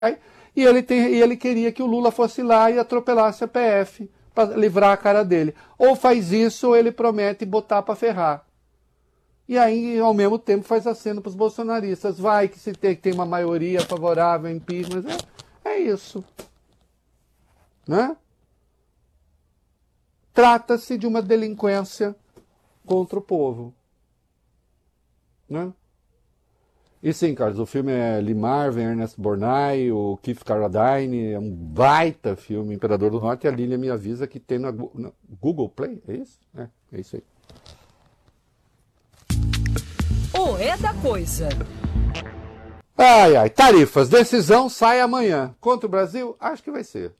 e ele queria que o Lula fosse lá e atropelasse a PF para livrar a cara dele. Ou faz isso, ou ele promete botar para ferrar. E aí, ao mesmo tempo, faz aceno para os bolsonaristas. Vai que se tem uma maioria favorável ao impeachment. É isso. Né? Trata-se de uma delinquência contra o povo. Né? E sim, Carlos, o filme é Lee Marvin, Ernest Borgnine, o Keith Carradine, é um baita filme, Imperador do Norte, e a Lília me avisa que tem na Google Play, é isso? É isso aí. O É da Coisa. Ai, tarifas, decisão sai amanhã. Contra o Brasil? Acho que vai ser.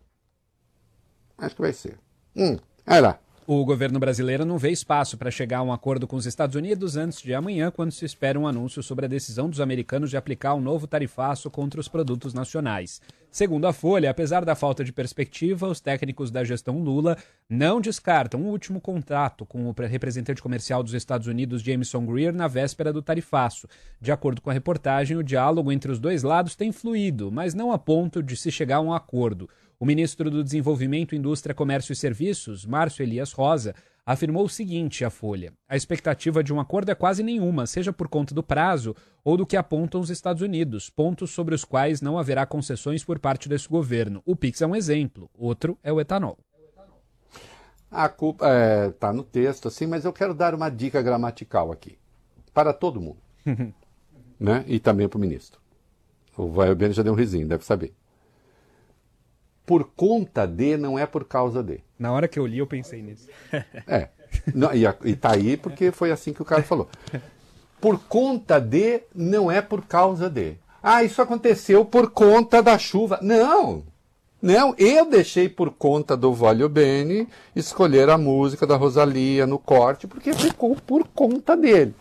Vai lá. O governo brasileiro não vê espaço para chegar a um acordo com os Estados Unidos antes de amanhã, quando se espera um anúncio sobre a decisão dos americanos de aplicar um novo tarifaço contra os produtos nacionais. Segundo a Folha, apesar da falta de perspectiva, os técnicos da gestão Lula não descartam um último contato com o representante comercial dos Estados Unidos, Jameson Greer, na véspera do tarifaço. De acordo com a reportagem, o diálogo entre os dois lados tem fluído, mas não a ponto de se chegar a um acordo. O ministro do Desenvolvimento, Indústria, Comércio e Serviços, Márcio Elias Rosa, afirmou o seguinte à Folha: a expectativa de um acordo é quase nenhuma, seja por conta do prazo ou do que apontam os Estados Unidos, pontos sobre os quais não haverá concessões por parte desse governo. O PIX é um exemplo, outro é o etanol. A culpa está no texto, assim, mas eu quero dar uma dica gramatical aqui, para todo mundo, né? E também para o ministro. O Vaio já deu um risinho, deve saber. Por conta de não é por causa de. Na hora que eu li, eu pensei nisso. Não, e tá aí porque foi assim que o cara falou. Por conta de não é por causa de. Isso aconteceu por conta da chuva. Não, eu deixei por conta do Voglio Bene escolher a música da Rosalía no corte, porque ficou por conta dele.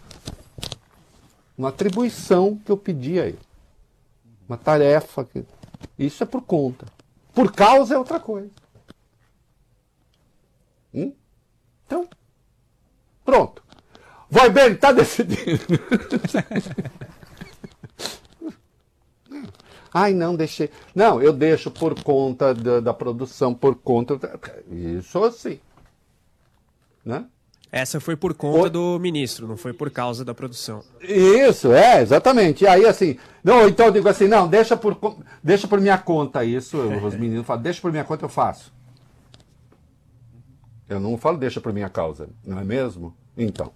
Uma atribuição que eu pedi a ele. Uma tarefa. Isso é por conta. Por causa é outra coisa. Então, pronto. Vai bem, está decidido. Não, deixei. Não, eu deixo por conta da produção, por conta. Isso assim. Né? Essa foi por conta do ministro, não foi por causa da produção. Isso, exatamente. E aí, assim, não, então eu digo assim, não, deixa por minha conta isso. Os meninos falam, deixa por minha conta, eu faço. Eu não falo, deixa por minha causa, não é mesmo? Então.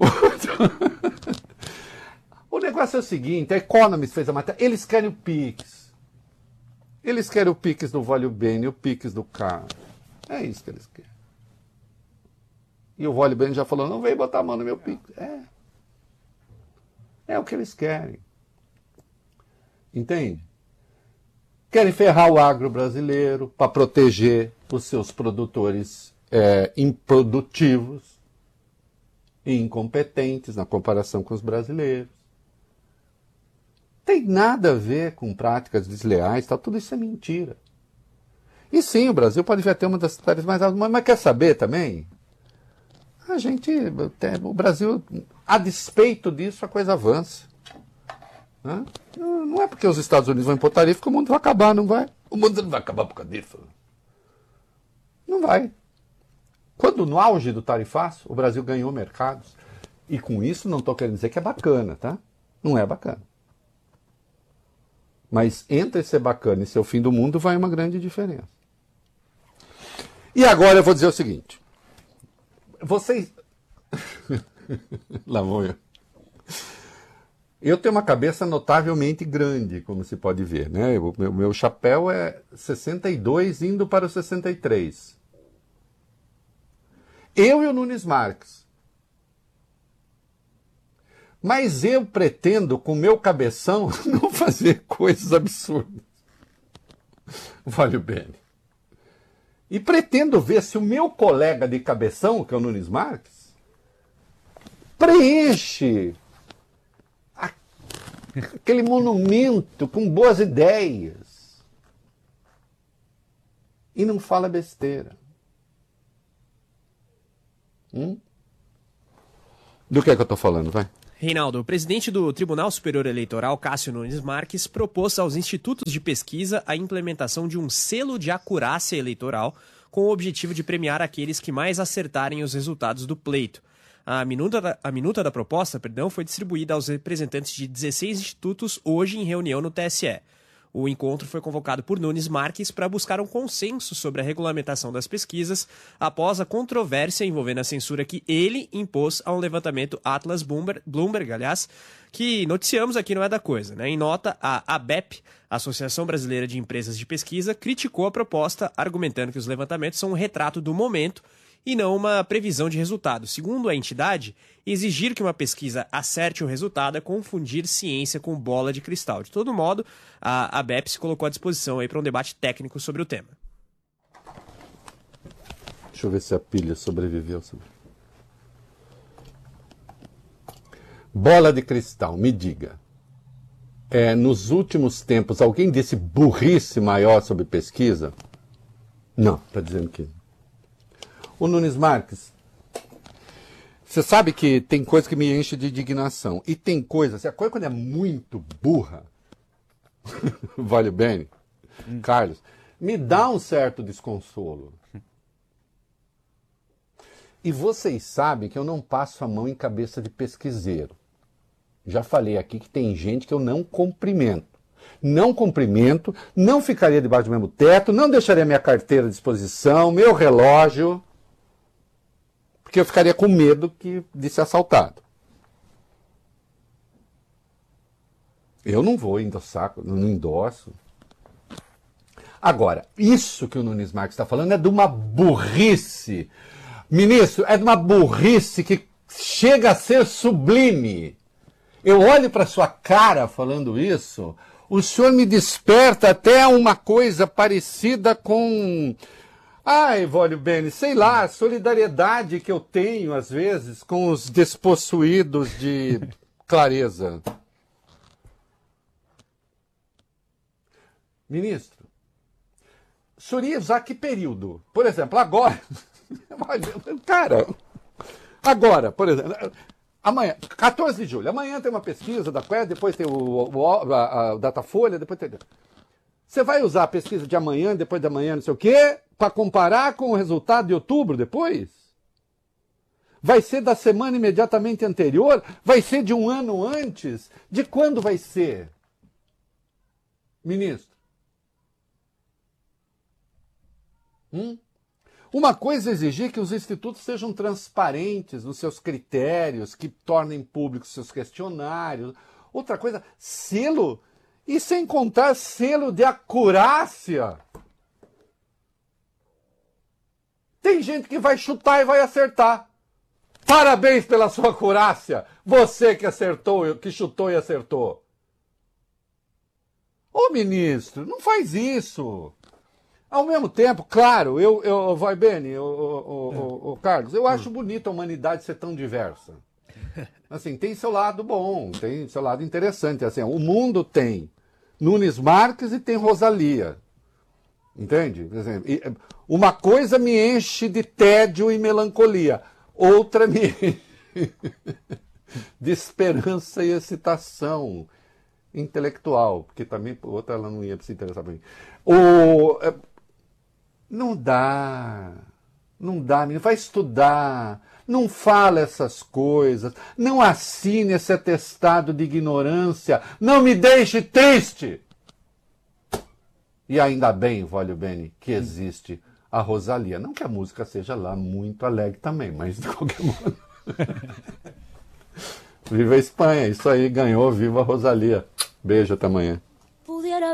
O negócio é o seguinte, a Economist fez a matéria, eles querem o PIX. Eles querem o PIX do Voglio Bene, o PIX do carro. É isso que eles querem. E o Voglio Bene já falou, não veio botar a mão no meu PIX. É o que eles querem. Entende? Querem ferrar o agro brasileiro para proteger os seus produtores improdutivos e incompetentes na comparação com os brasileiros. Tem nada a ver com práticas desleais, tudo isso é mentira. E sim, o Brasil pode vir a ter uma das tarifas mais altas, mas quer saber também? O Brasil, a despeito disso, a coisa avança. Né? Não é porque os Estados Unidos vão impor tarifa que o mundo vai acabar, não vai. O mundo não vai acabar por causa disso. Não vai. Quando no auge do tarifaço, o Brasil ganhou mercados. E com isso não estou querendo dizer que é bacana, tá? Não é bacana. Mas entre ser bacana e ser o fim do mundo vai uma grande diferença. E agora eu vou dizer o seguinte. Vocês... Lá vou eu. Eu tenho uma cabeça notavelmente grande, como se pode ver, né? O meu chapéu é 62 indo para o 63. Eu e o Nunes Marques. Mas eu pretendo, com o meu cabeção, não fazer coisas absurdas. Vale bem. E pretendo ver se o meu colega de cabeção, que é o Nunes Marques, preenche aquele monumento com boas ideias e não fala besteira. Do que é que eu estou falando, vai? Reinaldo, o presidente do Tribunal Superior Eleitoral, Cássio Nunes Marques, propôs aos institutos de pesquisa a implementação de um selo de acurácia eleitoral com o objetivo de premiar aqueles que mais acertarem os resultados do pleito. A minuta da proposta, foi distribuída aos representantes de 16 institutos hoje em reunião no TSE. O encontro foi convocado por Nunes Marques para buscar um consenso sobre a regulamentação das pesquisas após a controvérsia envolvendo a censura que ele impôs ao levantamento Atlas Bloomberg, que noticiamos aqui, não é da coisa, né? Em nota, a ABEP, Associação Brasileira de Empresas de Pesquisa, criticou a proposta, argumentando que os levantamentos são um retrato do momento e não uma previsão de resultado. Segundo a entidade, exigir que uma pesquisa acerte o resultado é confundir ciência com bola de cristal. De todo modo, a ABEP se colocou à disposição para um debate técnico sobre o tema. Deixa eu ver se a pilha sobreviveu. Bola de cristal, me diga. Nos últimos tempos, alguém disse burrice maior sobre pesquisa? Não, está dizendo que... O Nunes Marques, você sabe que tem coisa que me enche de indignação. E tem coisa, a coisa quando é muito burra, vale bem, Carlos, me dá um certo desconsolo. E vocês sabem que eu não passo a mão em cabeça de pesquiseiro. Já falei aqui que tem gente que eu não cumprimento. Não cumprimento, não ficaria debaixo do mesmo teto, não deixaria minha carteira à disposição, meu relógio... porque eu ficaria com medo de ser assaltado. Eu não vou endossar, não endosso. Agora, isso que o Nunes Marques está falando é de uma burrice. Ministro, é de uma burrice que chega a ser sublime. Eu olho para sua cara falando isso, o senhor me desperta até uma coisa parecida com... Ai, Vólio Bene, sei lá, a solidariedade que eu tenho, às vezes, com os despossuídos de clareza. Ministro, o senhor ia usar que período? Por exemplo, agora... Cara, agora, por exemplo... Amanhã, 14 de julho, amanhã tem uma pesquisa da Quest, depois tem a Datafolha, depois tem... Você vai usar a pesquisa de amanhã, depois da manhã, não sei o quê, para comparar com o resultado de outubro depois? Vai ser da semana imediatamente anterior? Vai ser de um ano antes? De quando vai ser? Ministro? Uma coisa é exigir que os institutos sejam transparentes nos seus critérios, que tornem públicos seus questionários. Outra coisa, selo, e sem contar selo de acurácia. Tem gente que vai chutar e vai acertar. Parabéns pela sua acurácia. Você que acertou, que chutou e acertou. Ô ministro, não faz isso. Ao mesmo tempo, claro, vai Bene, Carlos, eu acho bonito a humanidade ser tão diversa. Assim, tem seu lado bom, tem seu lado interessante. Assim, o mundo tem Nunes Marques e tem Rosalia. Entende? Por exemplo, uma coisa me enche de tédio e melancolia, outra me enche de esperança e excitação intelectual, porque também outra ela não ia se interessar por mim. Não dá, menino, vai estudar, não fala essas coisas, não assine esse atestado de ignorância, não me deixe triste. E ainda bem, Vólio Bene, que existe a Rosalia. Não que a música seja lá muito alegre também, mas de qualquer modo. Viva a Espanha, isso aí, ganhou, viva a Rosalia. Beijo, até amanhã.